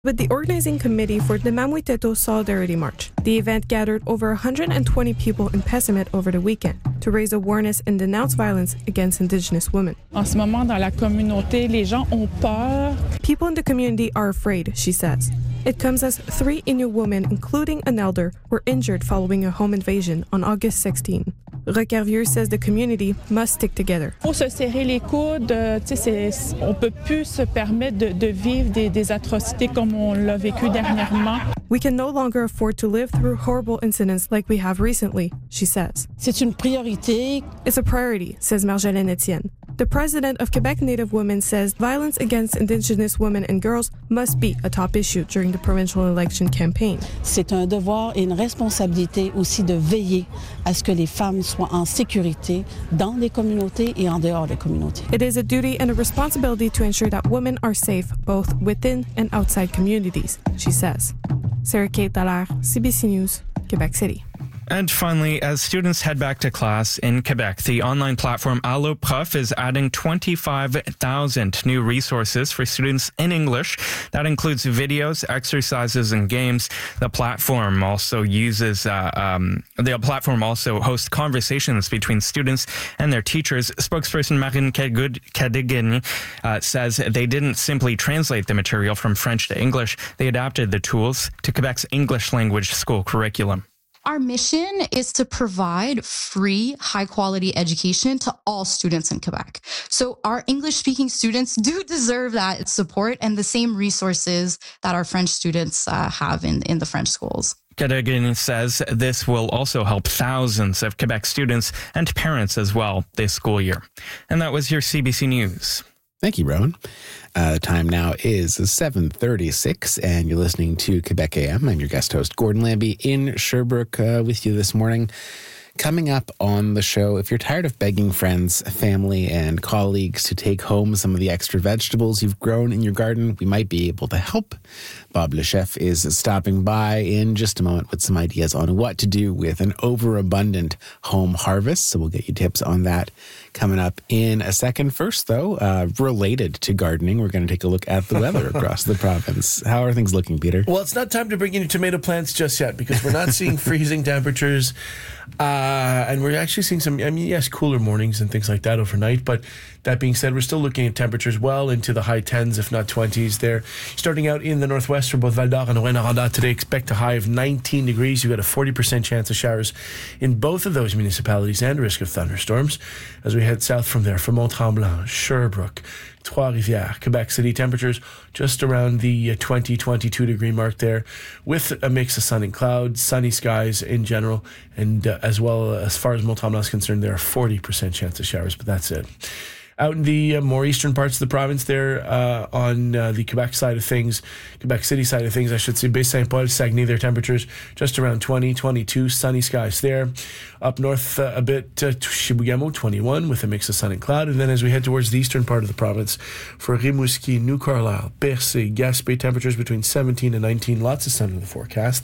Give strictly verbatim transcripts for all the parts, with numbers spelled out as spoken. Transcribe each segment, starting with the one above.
with the organizing committee for the Mamuiteto Solidarity March. The event gathered over one hundred twenty people in Pessamet over the weekend to raise awareness and denounce violence against Indigenous women. En ce moment, dans la communauté, les gens ont peur. People in the community are afraid, she says. It comes as three Inuit women, including an elder, were injured following a home invasion on August sixteenth. Recarvieux says the community must stick together. Il faut se serrer les coudes. On ne peut plus se permettre de, de vivre des, des atrocités comme on l'a vécu dernièrement. We can no longer afford to live through horrible incidents like we have recently, she says. C'est une priorité. It's a priority, says Marjolaine Etienne. The president of Quebec Native Women says violence against Indigenous women and girls must be a top issue during the provincial election campaign. C'est un devoir et une responsabilité aussi de veiller à ce que les femmes soient en sécurité dans les communautés et en dehors des communautés. It is a duty and a responsibility to ensure that women are safe both within and outside communities, she says. Sarah Kate Dallaire, C B C News, Quebec City. And finally, as students head back to class in Quebec, the online platform Allo Prof is adding twenty-five thousand new resources for students in English. That includes videos, exercises, and games. The platform also uses, uh, um, the platform also hosts conversations between students and their teachers. Spokesperson Marine Cadigani uh, says they didn't simply translate the material from French to English. They adapted the tools to Quebec's English language school curriculum. Our mission is to provide free, high-quality education to all students in Quebec. So our English-speaking students do deserve that support and the same resources that our French students uh, have in, in the French schools. Cadogan says this will also help thousands of Quebec students and parents as well this school year. And that was your C B C News. Thank you, Rowan. Uh, the time now is seven thirty-six, and you're listening to Quebec A M. I'm your guest host, Gordon Lambie, in Sherbrooke uh, with you this morning. Coming up on the show, if you're tired of begging friends, family, and colleagues to take home some of the extra vegetables you've grown in your garden, we might be able to help. Bob Le Chef is stopping by in just a moment with some ideas on what to do with an overabundant home harvest. So we'll get you tips on that coming up in a second. First, though, uh, related to gardening, we're going to take a look at the weather across the province. How are things looking, Peter? Well, it's not time to bring in your tomato plants just yet because we're not seeing freezing temperatures. Uh, and we're actually seeing some, I mean, yes, cooler mornings and things like that overnight. But that being said, we're still looking at temperatures well into the high tens, if not twenties there. Starting out in the northwest for both Val d'Or and Rouyn-Noranda today, expect a high of nineteen degrees. You've got a forty percent chance of showers in both of those municipalities and risk of thunderstorms. As we head south from there, for Mont-Tremblant, Sherbrooke, Trois-Rivières, Quebec City, temperatures just around the twenty, twenty-two degree mark there, with a mix of sun and clouds, sunny skies in general, and uh, as well as far as Mont-Tremblant is concerned, there are forty percent chance of showers, but that's it. Out in the uh, more eastern parts of the province there, uh, on uh, the Quebec side of things, Quebec City side of things, I should say, Baie-Saint-Paul, Saguenay, their temperatures just around twenty, twenty-two, sunny skies there. Up north uh, a bit, uh, Chibougamau, twenty-one, with a mix of sun and cloud. And then as we head towards the eastern part of the province, for Rimouski, New Carlisle, Percé, Gaspé, temperatures between seventeen and nineteen, lots of sun in the forecast.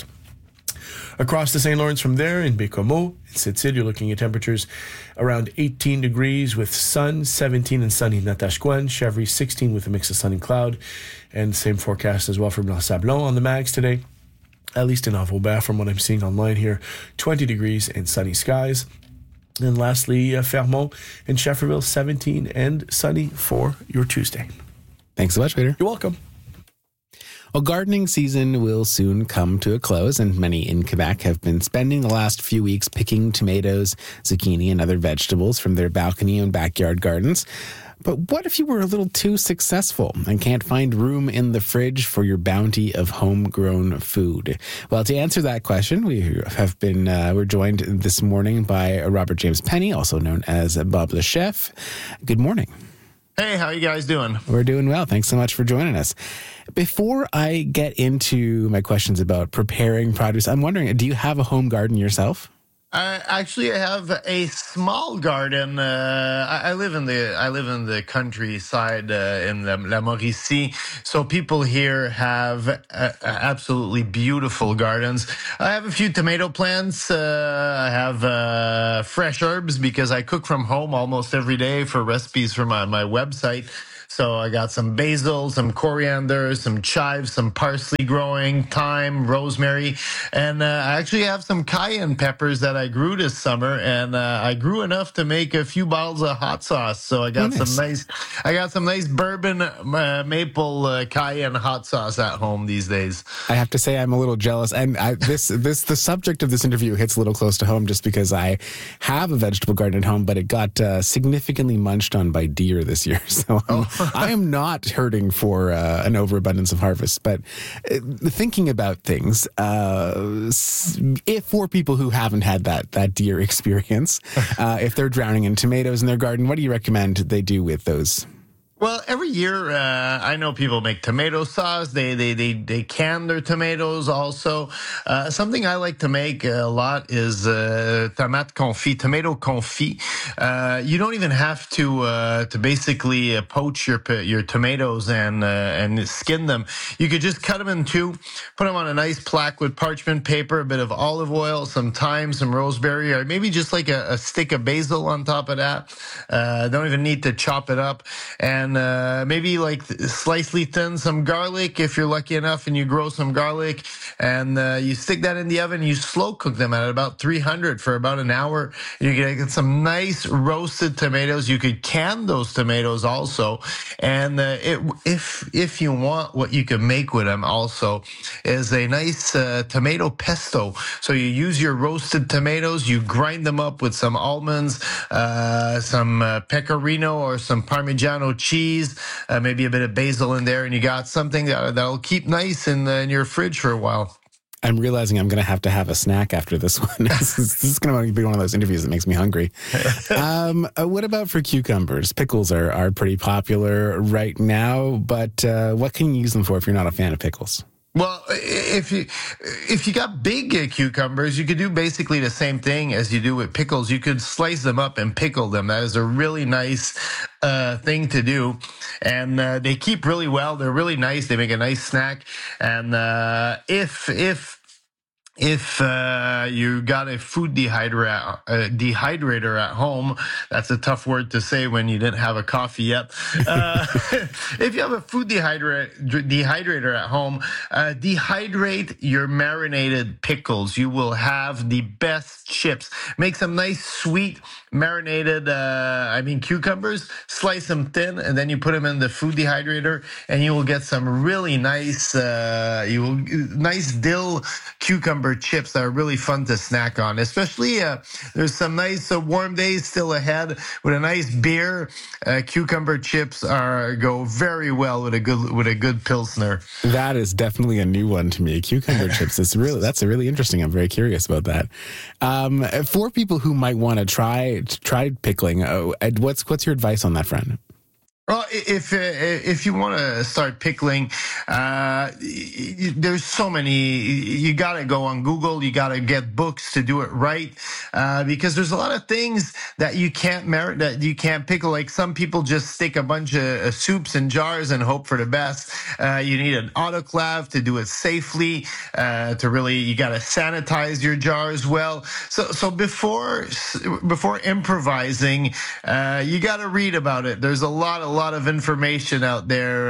Across the Saint Lawrence from there, in Bécomo, in Sept-Îles, you're looking at temperatures around eighteen degrees with sun, seventeen and sunny in Natashquan, Chevry sixteen with a mix of sun and cloud, and same forecast as well for Blanc-Sablon on the mags today, at least in Envaubert from what I'm seeing online here, twenty degrees and sunny skies. And lastly, uh, Fermont and Schefferville, seventeen and sunny for your Tuesday. Thanks so much, Peter. You're welcome. Well, gardening season will soon come to a close, and many in Quebec have been spending the last few weeks picking tomatoes, zucchini, and other vegetables from their balcony and backyard gardens. But what if you were a little too successful and can't find room in the fridge for your bounty of homegrown food? Well, to answer that question, we have been uh, we're joined this morning by Robert James Penny, also known as Bob Le Chef. Good morning. Hey, how you guys doing? We're doing well. Thanks so much for joining us. Before I get into my questions about preparing produce, I'm wondering, do you have a home garden yourself? Uh, actually, I have a small garden. Uh, I, I live in the I live in the countryside uh, in La, La Mauricie, so people here have uh, absolutely beautiful gardens. I have a few tomato plants. Uh, I have uh, fresh herbs because I cook from home almost every day for recipes for my, my website. So I got some basil, some coriander, some chives, some parsley growing, thyme, rosemary, and uh, I actually have some cayenne peppers that I grew this summer, and uh, I grew enough to make a few bottles of hot sauce. So I got oh, nice. some nice, I got some nice bourbon uh, maple uh, cayenne hot sauce at home these days. I have to say I'm a little jealous, and I, this this the subject of this interview hits a little close to home, just because I have a vegetable garden at home, but it got uh, significantly munched on by deer this year. So oh. I am not hurting for uh, an overabundance of harvest. But uh, thinking about things, uh, if for people who haven't had that that deer experience, uh, if they're drowning in tomatoes in their garden, what do you recommend they do with those? Well, every year, uh, I know people make tomato sauce. They they they they can their tomatoes also. Uh, something I like to make a lot is uh, tomate confit, tomato confit. Uh, you don't even have to uh, to basically uh, poach your your tomatoes and uh, and skin them. You could just cut them in two, put them on a nice plaque with parchment paper, a bit of olive oil, some thyme, some rosemary, or maybe just like a, a stick of basil on top of that. Uh, don't even need to chop it up. And And uh, maybe like slightly thin some garlic if you're lucky enough and you grow some garlic, and uh, you stick that in the oven. You slow cook them at about three hundred for about an hour. You get some nice roasted tomatoes. You could can those tomatoes also, and uh, it, if if you want, what you can make with them also is a nice uh, tomato pesto. So you use your roasted tomatoes, you grind them up with some almonds, uh, some uh, pecorino or some Parmigiano cheese. Cheese, uh, maybe a bit of basil in there, and you got something that, that'll keep nice in, uh, in your fridge for a while. I'm realizing I'm going to have to have a snack after this one. this is, this is going to be one of those interviews that makes me hungry. um, uh, what about for cucumbers? Pickles are, are pretty popular right now, but uh, what can you use them for if you're not a fan of pickles? Well, if you if you got big uh, cucumbers, you could do basically the same thing as you do with pickles. You could slice them up and pickle them. That is a really nice uh, thing to do, and uh, they keep really well. They're really nice. They make a nice snack. And uh, if if If uh, you got a food dehydrator, uh, dehydrator at home, that's a tough word to say when you didn't have a coffee yet. Uh, if you have a food dehydrator, dehydrator at home, uh, dehydrate your marinated pickles. You will have the best chips. Make some nice sweet marinated, uh, I mean, cucumbers, slice them thin, and then you put them in the food dehydrator, and you will get some really nice, uh, you will nice dill cucumber chips that are really fun to snack on. Especially, uh, there's some nice uh, warm days still ahead with a nice beer. Uh, cucumber chips are go very well with a good with a good pilsner. That is definitely a new one to me. Cucumber chips. It's really that's a really interesting. I'm very curious about that. Um, for people who might want to try try pickling, uh, what's what's your advice on that, friend? Well, if if you want to start pickling, uh, there's so many. You got to go on Google. You got to get books to do it right, uh, because there's a lot of things that you can't merit that you can't pickle. Like some people just stick a bunch of soups in jars and hope for the best. Uh, you need an autoclave to do it safely. Uh, to really, you got to sanitize your jars well. So so before before improvising, uh, you got to read about it. There's a lot of lot of information out there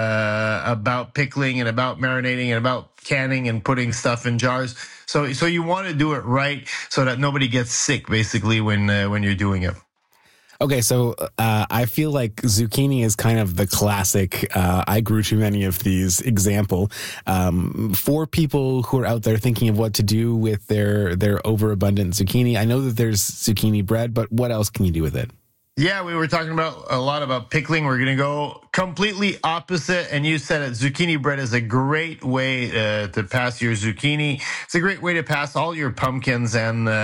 uh, about pickling and about marinating and about canning and putting stuff in jars. So, so you want to do it right so that nobody gets sick, basically, when uh, when you're doing it. Okay, so uh, I feel like zucchini is kind of the classic, uh, I grew too many of these example. Um, for people who are out there thinking of what to do with their, their overabundant zucchini, I know that there's zucchini bread, but what else can you do with it? Yeah, we were talking about a lot about pickling. We're going to go completely opposite. And you said it, zucchini bread is a great way uh, to pass your zucchini. It's a great way to pass all your pumpkins and, uh,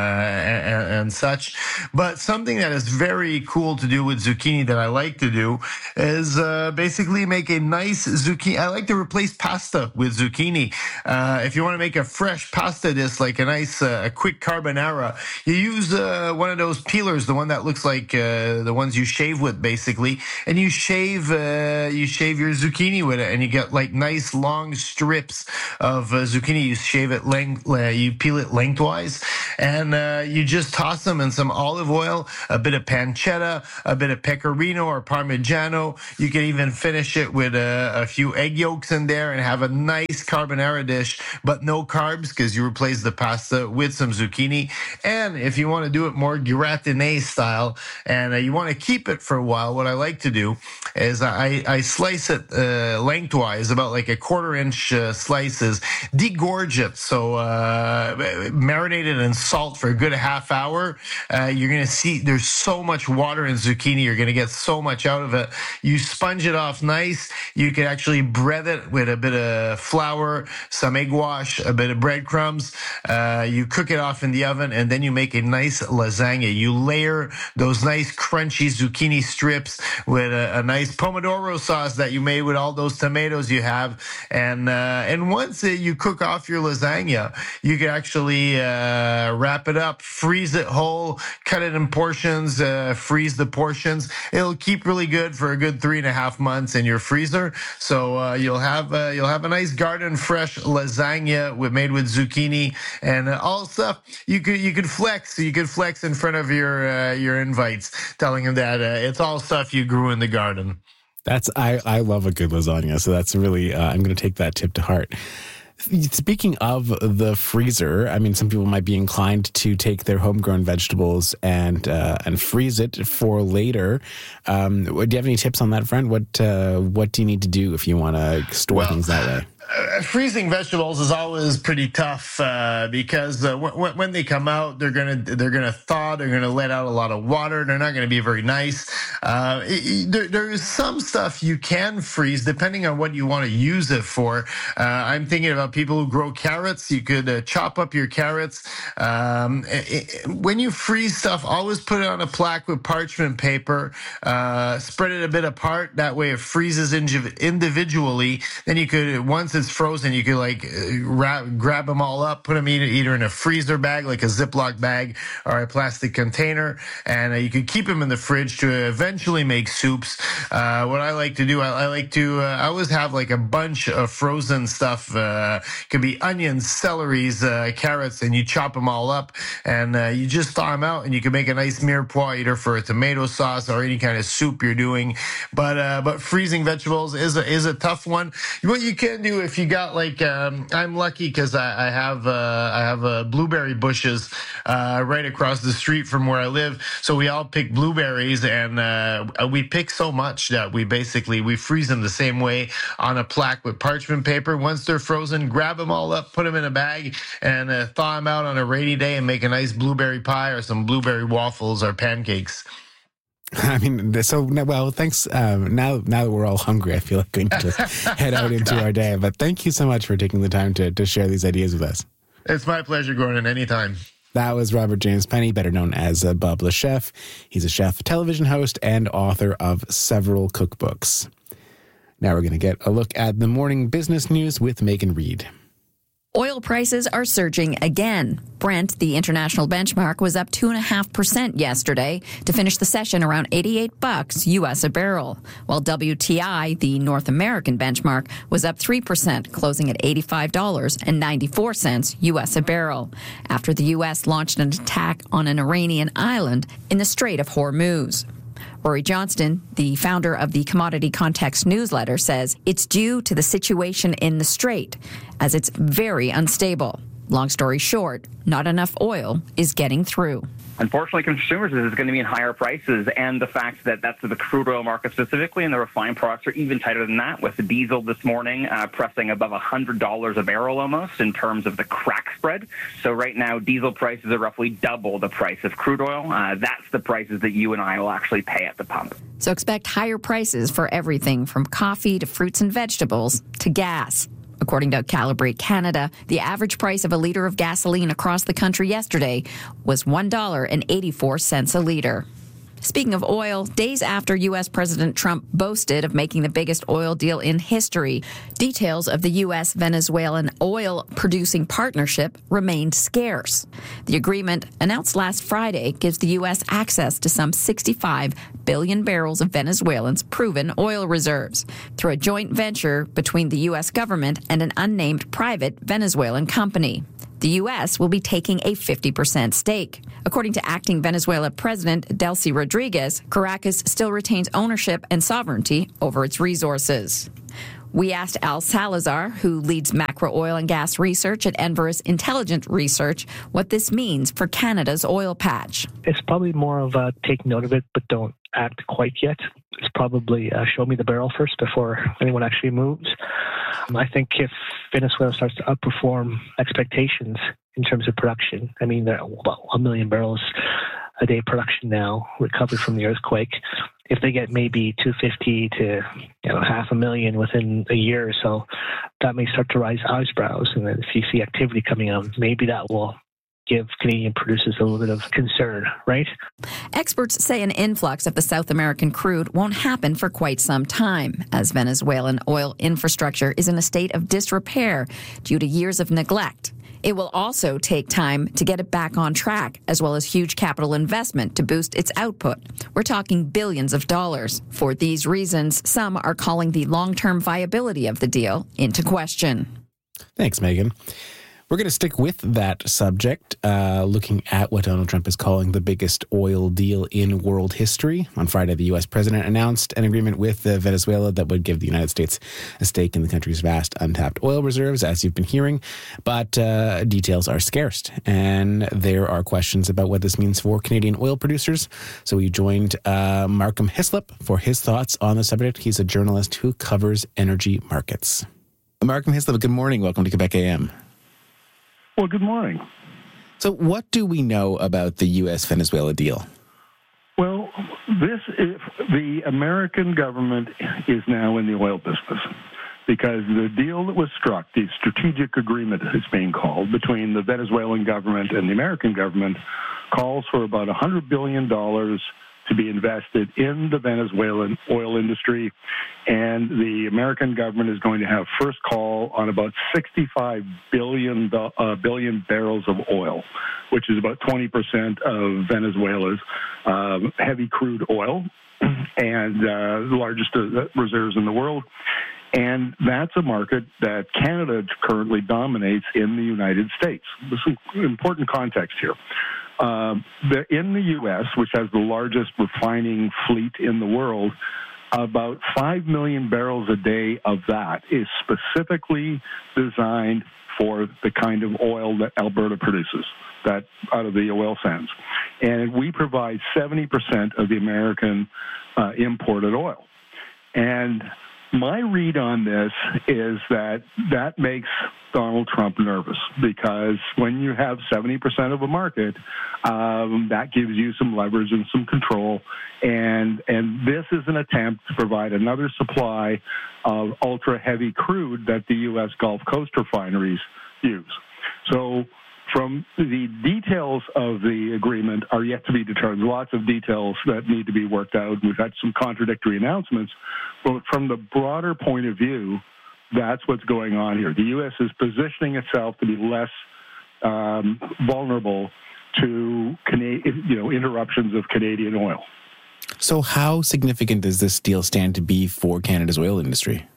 and and such. But something that is very cool to do with zucchini that I like to do is uh, basically make a nice zucchini. I like to replace pasta with zucchini. Uh, if you want to make a fresh pasta dish, like a nice, uh, a quick carbonara, you use uh, one of those peelers, the one that looks like like uh, the ones you shave with, basically, and you shave uh, you shave your zucchini with it, and you get like nice long strips of uh, zucchini. You shave it length, uh, you peel it lengthwise, and uh, you just toss them in some olive oil, a bit of pancetta, a bit of pecorino or parmigiano. You can even finish it with a, a few egg yolks in there and have a nice carbonara dish, but no carbs because you replace the pasta with some zucchini. And if you want to do it more gratiné style and uh, you want to keep it for a while, what I like to do is I, I slice it uh, lengthwise, about like a quarter inch uh, slices, degorge it, so uh, marinate it in salt for a good half hour. Uh, you're going to see there's so much water in zucchini. You're going to get so much out of it. You sponge it off nice. You can actually bread it with a bit of flour, some egg wash, a bit of breadcrumbs. Uh, you cook it off in the oven, and then you make a nice lasagna. You layer those nice crunchy zucchini strips with a, a nice pomodoro sauce that you made with all those tomatoes you have. And uh, and once uh, you cook off your lasagna, you can actually uh, wrap it up, freeze it whole, cut it in portions, uh, freeze the portions. It'll keep really good for a good three and a half months in your freezer. So uh, you'll have uh, you'll have a nice garden fresh lasagna with, made with zucchini and uh, all stuff. You could you could flex. You could flex in front of your uh, your invites, telling them that uh, it's all stuff you grew in the garden. That's I, I love a good lasagna, so that's really uh, I'm going to take that tip to heart. Speaking of the freezer, I mean, some people might be inclined to take their homegrown vegetables and uh, and freeze it for later. Um, do you have any tips on that front? What uh, what do you need to do if you want to store well, things that way? Uh, freezing vegetables is always pretty tough uh, because uh, w- when they come out, they're gonna they're gonna thaw. They're gonna let out a lot of water. They're not gonna be very nice. Uh, it, there, there's some stuff you can freeze depending on what you want to use it for. Uh, I'm thinking about people who grow carrots. You could uh, chop up your carrots. Um, it, it, when you freeze stuff, always put it on a plaque with parchment paper. Uh, spread it a bit apart. That way, it freezes individually. Then you could once it's frozen, you could like wrap, grab them all up, put them either, either in a freezer bag, like a Ziploc bag, or a plastic container, and uh, you could keep them in the fridge to eventually make soups. Uh, what I like to do, I, I like to, uh, I always have like a bunch of frozen stuff. Uh, could be onions, celeries, uh, carrots, and you chop them all up, and uh, you just thaw them out, and you can make a nice mirepoix either for a tomato sauce or any kind of soup you're doing. But uh, but freezing vegetables is a, is a tough one. What you can do if you got like um, I'm lucky because I, I have uh, I have uh, blueberry bushes uh, right across the street from where I live. So we all pick blueberries, and uh, we pick so much that we basically we freeze them the same way on a plaque with parchment paper. Once they're frozen, grab them all up, put them in a bag, and uh, thaw them out on a rainy day and make a nice blueberry pie or some blueberry waffles or pancakes. I mean, so, well, thanks. Um, now now that we're all hungry, I feel like we need to head out into our day. But thank you so much for taking the time to, to share these ideas with us. It's my pleasure, Gordon, anytime. That was Robert James Penny, better known as uh, Bob Le Chef. He's a chef, television host, and author of several cookbooks. Now we're going to get a look at the morning business news with Megan Reed. Oil prices are surging again. Brent, the international benchmark, was up two point five percent yesterday to finish the session around eighty-eight bucks U S a barrel, while W T I, the North American benchmark, was up three percent, closing at eighty-five dollars and ninety-four cents U S a barrel, after the U S launched an attack on an Iranian island in the Strait of Hormuz. Rory Johnston, the founder of the Commodity Context newsletter, says it's due to the situation in the strait, as it's very unstable. Long story short, not enough oil is getting through. Unfortunately, consumers is going to mean higher prices, and the fact that that's the crude oil market specifically, and the refined products are even tighter than that, with the diesel this morning uh, pressing above one hundred dollars a barrel almost in terms of the crack spread. So right now, diesel prices are roughly double the price of crude oil. Uh, that's the prices that you and I will actually pay at the pump. So expect higher prices for everything from coffee to fruits and vegetables to gas. According to Calibrate Canada, the average price of a liter of gasoline across the country yesterday was one dollar and eighty-four cents a liter. Speaking of oil, days after U S. President Trump boasted of making the biggest oil deal in history, details of the U S. Venezuelan oil-producing partnership remained scarce. The agreement, announced last Friday, gives the U S access to some sixty-five billion barrels of Venezuelans' proven oil reserves through a joint venture between the U S government and an unnamed private Venezuelan company. The U S will be taking a fifty percent stake. According to acting Venezuela President Delcy Rodriguez, Caracas still retains ownership and sovereignty over its resources. We asked Al Salazar, who leads macro oil and gas research at Enverus Intelligent Research, what this means for Canada's oil patch. It's probably more of a take note of it, but don't act quite yet. It's probably uh, show me the barrel first before anyone actually moves. Um, I think if Venezuela starts to outperform expectations in terms of production, I mean, they're about a million barrels a day production now, recovered from the earthquake. If they get maybe two hundred fifty to you know half a million within a year or so, that may start to raise eyebrows. And then if you see activity coming out, maybe that will give Canadian producers a little bit of concern, right? Experts say an influx of the South American crude won't happen for quite some time, as Venezuelan oil infrastructure is in a state of disrepair due to years of neglect. It will also take time to get it back on track, as well as huge capital investment to boost its output. We're talking billions of dollars. For these reasons, some are calling the long-term viability of the deal into question. Thanks, Megan. We're going to stick with that subject, uh, looking at what Donald Trump is calling the biggest oil deal in world history. On Friday, the U S president announced an agreement with uh, Venezuela that would give the United States a stake in the country's vast untapped oil reserves, as you've been hearing. But uh, details are scarce, and there are questions about what this means for Canadian oil producers. So we joined uh, Markham Hislop for his thoughts on the subject. He's a journalist who covers energy markets. Markham Hislop, good morning. Welcome to Quebec A M. Well, good morning. So what do we know about the U S Venezuela deal? Well, this is, the American government is now in the oil business because the deal that was struck, the strategic agreement it's being called, between the Venezuelan government and the American government, calls for about one hundred billion dollars to be invested in the Venezuelan oil industry, and the American government is going to have first call on about sixty-five billion, uh, billion barrels of oil, which is about twenty percent of Venezuela's um, heavy crude oil and uh, the largest uh, reserves in the world. And that's a market that Canada currently dominates in the United States. There's some important context here. Uh, the, in the U S, which has the largest refining fleet in the world, about five million barrels a day of that is specifically designed for the kind of oil that Alberta produces, that out of the oil sands. And we provide seventy percent of the American uh, imported oil. And my read on this is that that makes Donald Trump nervous, because when you have seventy percent of a market, um, that gives you some leverage and some control. And, and this is an attempt to provide another supply of ultra-heavy crude that the U S Gulf Coast refineries use. So from the details of the agreement are yet to be determined. Lots of details that need to be worked out. We've had some contradictory announcements. But from the broader point of view, that's what's going on here. The U S is positioning itself to be less um, vulnerable to Cana- you know, interruptions of Canadian oil. So how significant does this deal stand to be for Canada's oil industry?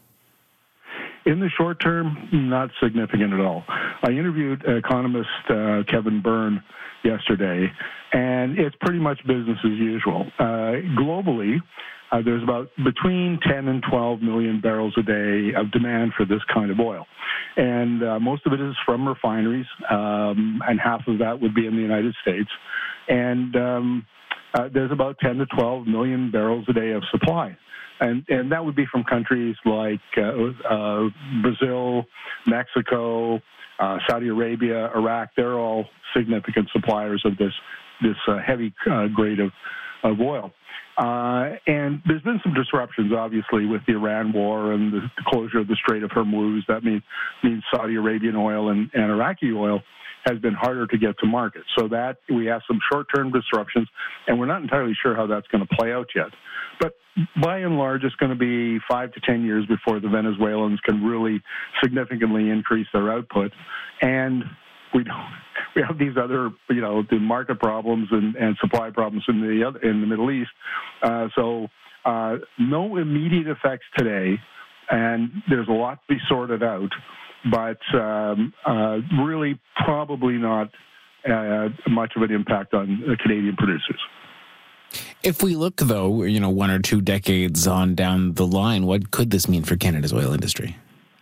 In the short term, not significant at all. I interviewed economist uh, Kevin Byrne yesterday, and it's pretty much business as usual. Uh, globally, uh, there's about between ten and twelve million barrels a day of demand for this kind of oil. And uh, most of it is from refineries, um, and half of that would be in the United States. And um, uh, there's about ten to twelve million barrels a day of supply. And, and that would be from countries like uh, uh, Brazil, Mexico, uh, Saudi Arabia, Iraq. They're all significant suppliers of this this uh, heavy uh, grade of, of oil. Uh, and there's been some disruptions, obviously, with the Iran war and the closure of the Strait of Hormuz. That means, means Saudi Arabian oil and, and Iraqi oil has been harder to get to market. So that we have some short-term disruptions, and we're not entirely sure how that's going to play out yet. But by and large, it's going to be five to ten years before the Venezuelans can really significantly increase their output. And we don't, we have these other, you know, the market problems and, and supply problems in the other, in the Middle East. Uh, so uh, no immediate effects today, and there's a lot to be sorted out. But um, uh, really, probably not uh, much of an impact on uh, Canadian producers. If we look, though, you know, one or two decades on down the line, what could this mean for Canada's oil industry?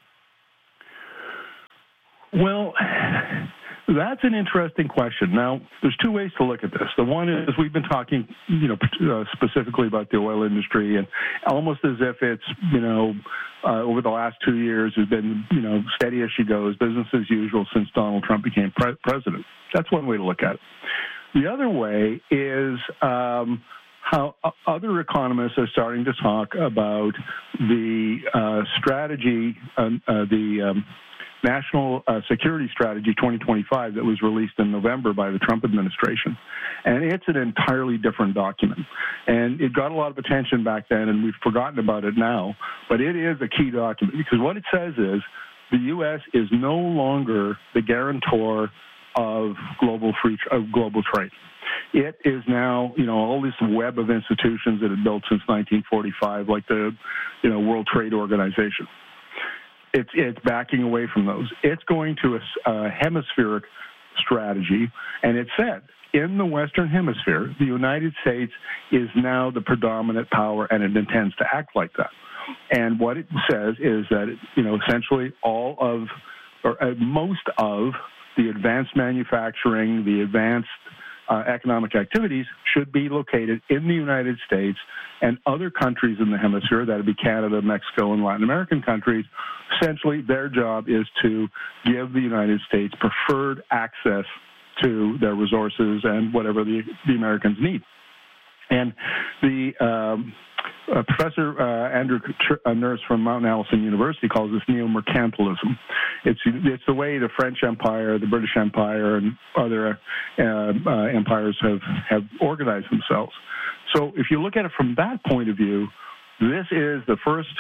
Well, that's an interesting question. Now, there's two ways to look at this. The one is we've been talking, you know, uh, specifically about the oil industry, and almost as if it's, you know, uh, over the last two years has been, you know, steady as she goes, business as usual since Donald Trump became pre- president. That's one way to look at it. The other way is um, how other economists are starting to talk about the uh, strategy, uh, uh, the um, National uh, Security Strategy twenty twenty-five that was released in November by the Trump administration. And it's an entirely different document. And it got a lot of attention back then, and we've forgotten about it now. But it is a key document because what it says is the U S is no longer the guarantor of global free of global trade. It is now, you know, all this web of institutions that it built since nineteen forty-five, like the, you know, World Trade Organization. It's it's backing away from those. It's going to a, a hemispheric strategy, and it said in the Western Hemisphere, the United States is now the predominant power, and it intends to act like that. And what it says is that, you know, essentially all of, or uh, most of the advanced manufacturing, the advanced uh, economic activities should be located in the United States, and other countries in the hemisphere, that would be Canada, Mexico, and Latin American countries, essentially their job is to give the United States preferred access to their resources and whatever the, the Americans need. And the um, uh, Professor uh, Andrew Nurse from Mount Allison University calls this neo-mercantilism. It's it's the way the French Empire, the British Empire, and other uh, uh, empires have, have organized themselves. So if you look at it from that point of view, this is the first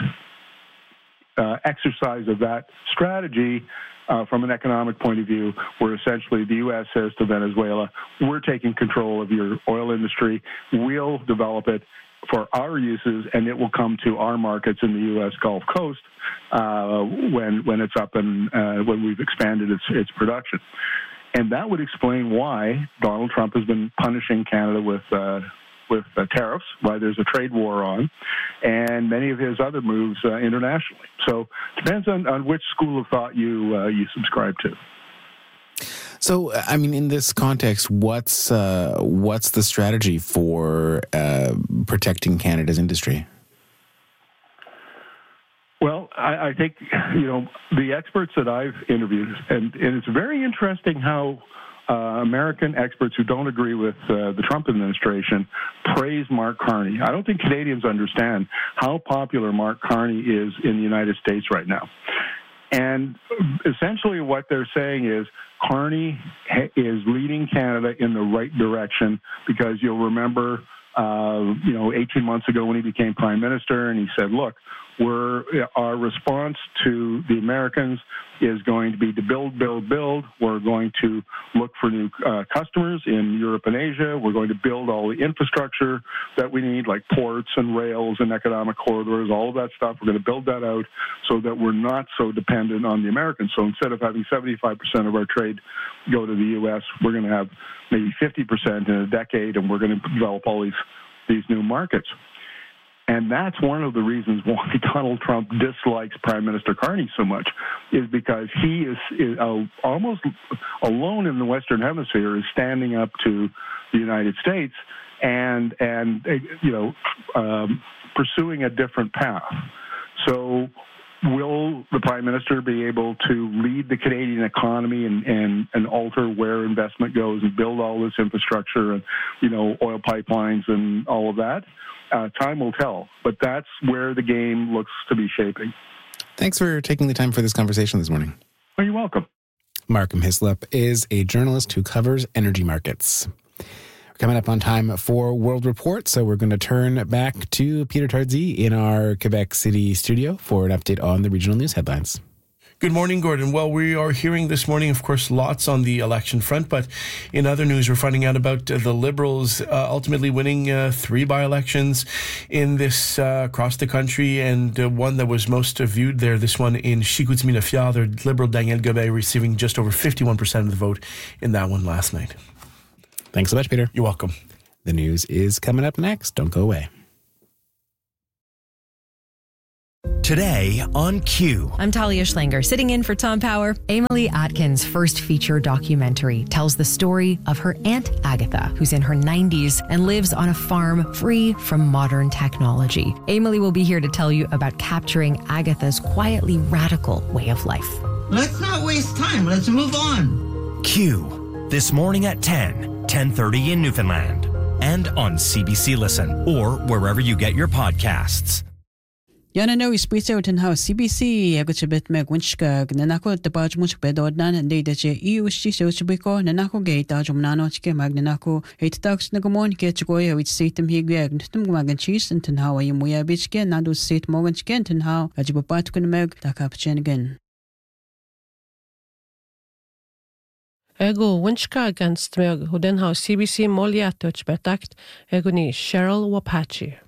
uh, exercise of that strategy uh, from an economic point of view, where essentially the U S says to Venezuela, we're taking control of your oil industry, we'll develop it for our uses, and it will come to our markets in the U S Gulf Coast uh, when when it's up and uh, when we've expanded its its production. And that would explain why Donald Trump has been punishing Canada with uh, with uh, tariffs, why there's a trade war on, and many of his other moves uh, internationally. So it depends on, on which school of thought you uh, you subscribe to. So, I mean, in this context, what's uh, what's the strategy for uh, protecting Canada's industry? Well, I, I think, you know, the experts that I've interviewed, and, and it's very interesting how uh, American experts who don't agree with uh, the Trump administration praise Mark Carney. I don't think Canadians understand how popular Mark Carney is in the United States right now. And essentially what they're saying is Carney is leading Canada in the right direction, because you'll remember, uh, you know, eighteen months ago when he became prime minister, and he said, look, we're, our response to the Americans is going to be to build, build, build. We're going to look for new uh, customers in Europe and Asia. We're going to build all the infrastructure that we need, like ports and rails and economic corridors, all of that stuff. We're going to build that out so that we're not so dependent on the Americans. So instead of having seventy-five percent of our trade go to the U S, we're going to have maybe fifty percent in a decade, and we're going to develop all these, these new markets. And that's one of the reasons why Donald Trump dislikes Prime Minister Carney so much, is because he is, is uh, almost alone in the Western Hemisphere, is standing up to the United States and, and uh, you know, um, pursuing a different path. So will the Prime Minister be able to lead the Canadian economy and, and, and alter where investment goes and build all this infrastructure and, you know, oil pipelines and all of that? Uh, time will tell, but that's where the game looks to be shaping. Thanks for taking the time for this conversation this morning. Oh, you're welcome. Markham Hislop is a journalist who covers energy markets. We're coming up on time for World Report, so we're going to turn back to Peter Tardsey in our Quebec City studio for an update on the regional news headlines. Good morning, Gordon. Well, we are hearing this morning, of course, lots on the election front, but in other news, we're finding out about uh, the Liberals uh, ultimately winning uh, three by-elections in this uh, across the country, and uh, one that was most uh, viewed there, this one in Chicoutimi-Le-Fjord, the Liberal Daniel Gobet receiving just over fifty-one percent of the vote in that one last night. Thanks so much, Peter. You're welcome. The news is coming up next. Don't go away. Today on Q. I'm Talia Schlanger, sitting in for Tom Power. Emily Atkins' first feature documentary tells the story of her Aunt Agatha, who's in her nineties and lives on a farm free from modern technology. Emily will be here to tell you about capturing Agatha's quietly radical way of life. Let's not waste time. Let's move on. Q. This morning at ten, ten thirty in Newfoundland. And on C B C Listen or wherever you get your podcasts. Yana no isprito ten how C B C agutbet meg winchka nanako the baj much bedodnan and de che eu sti so chibiko nanako gate ajum nano chike magnanako eight tax nagomon ke chgoya which seatem higag tum magan cheese and ten how you muya bichke nadu seat morgan chicken ten how ajibat kun meg takapchen again. Ego winchka against meg who then how C B C Molia touch betakt ego ni Cheryl Wapachi.